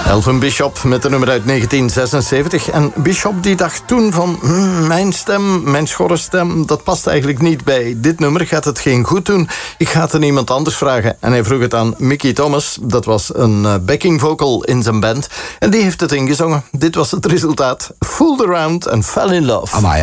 Elvin Bishop met een nummer uit 1976. En Bishop die dacht toen van... mijn stem, mijn schorre stem, dat past eigenlijk niet bij dit nummer. Gaat het geen goed doen? Ik ga het aan iemand anders vragen. En hij vroeg het aan Mickey Thomas. Dat was een backing vocal in zijn band. En die heeft het ingezongen. Dit was het resultaat. Fooled Around and Fell in Love. Amai,